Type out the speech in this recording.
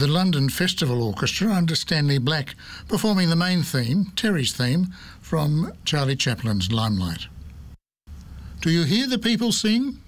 the London Festival Orchestra under Stanley Black, performing the main theme, Terry's theme, from Charlie Chaplin's Limelight. Do you hear the people sing?